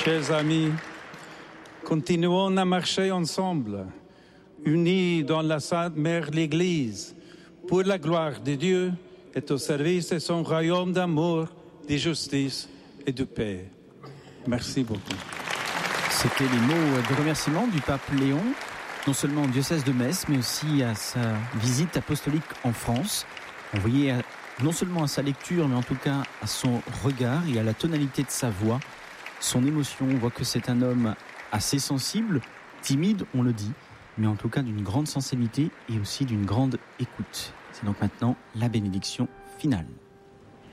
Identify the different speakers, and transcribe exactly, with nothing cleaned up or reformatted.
Speaker 1: Chers amis, continuons à marcher ensemble, unis dans la Sainte Mère l'Église, pour la gloire de Dieu et au service de son royaume d'amour, de justice et de paix. Merci beaucoup.
Speaker 2: C'était les mots de remerciement du pape Léon, non seulement au diocèse de Metz, mais aussi à sa visite apostolique en France. On voyait non seulement à sa lecture, mais en tout cas à son regard et à la tonalité de sa voix, son émotion. On voit que c'est un homme assez sensible, timide, on le dit, mais en tout cas d'une grande sensibilité et aussi d'une grande écoute. C'est donc maintenant la bénédiction finale.